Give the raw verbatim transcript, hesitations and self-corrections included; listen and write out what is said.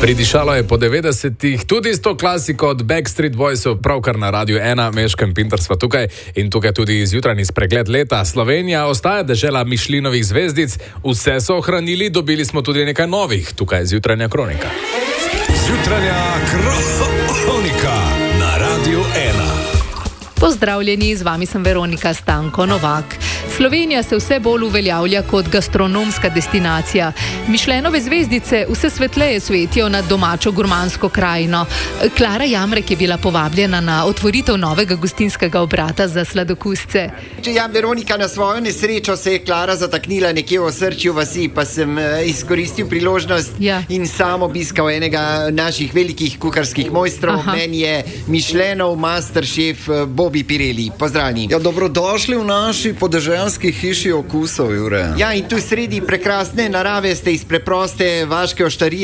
Pridišalo je po devetdesetih, tudi s to klasiko od Backstreet Boysov, pravkar na Radiu ena, Meškem Pinter sva tukaj in tukaj tudi izjutranji spregled leta. Slovenija ostaja dežela Mišlinovih zvezdic, vse so ohranili, dobili smo tudi nekaj novih, tukaj je Zjutranja kronika. Zjutranja kronika na Radiu ena. Pozdravljeni, z vami sem Veronika Stanko Novak. Slovenija se vse bolj uveljavlja kot gastronomska destinacija. Mišlenove zvezdice vse svetleje svetijo nad domačo gurmansko krajino. Klara Jamrek je bila povabljena na otvoritev novega gostinskega obrata za sladokusce. Ja, Veronika, na svojo nesrečo se je Klara zataknila nekje v osrčju vasi, pa sem izkoristil priložnost ja. in sam obiskal enega naših velikih kuharskih mojstrov. Meni je Mišlenov masterchef Bobi Pirelli. Pozdravljeni. Ja, dobrodošli v naši podeželski hiši okusov, Jure. Ja, in tu sredi prekrasne narave ste iz preproste vaške oštarije